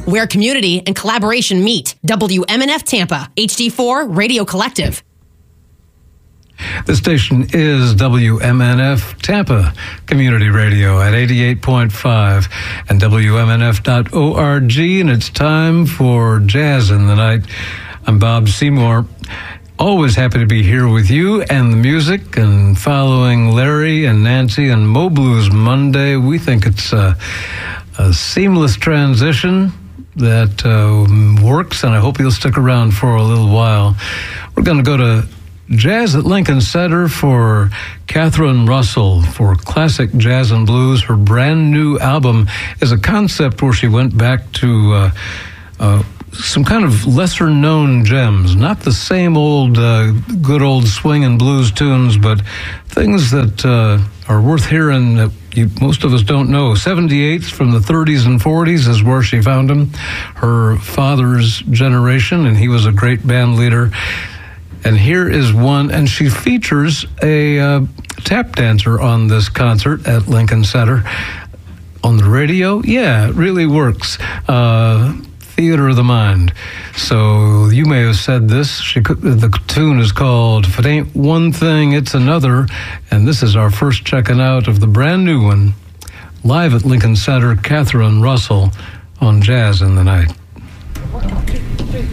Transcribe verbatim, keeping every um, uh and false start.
where community and collaboration meet. W M N F Tampa, H D four Radio Collective. The station is W M N F Tampa Community Radio at eighty-eight point five and W M N F dot org, and it's time for Jazz in the Night. I'm Bob Seymour. Always happy to be here with you and the music and following Larry and Nancy and Mo Blues Monday. We think it's a, a seamless transition that uh, works, and I hope you'll stick around for a little while. We're going to go to Jazz at Lincoln Center for Catherine Russell for classic jazz and blues. Her brand new album is a concept where she went back to uh, uh, some kind of lesser known gems, not the same old uh, good old swing and blues tunes, but things that uh, are worth hearing that you, most of us don't know. seventy-eights from the thirties and forties is where she found them. Her father's generation, and he was a great band leader. And here is one, and she features a uh, tap dancer on this concert at Lincoln Center. On the radio, yeah, it really works. Uh, Theater of the Mind. So you may have said this. She could, the tune is called If It Ain't One Thing, It's Another. And this is our first checking out of the brand new one. Live at Lincoln Center, Catherine Russell on Jazz in the Night.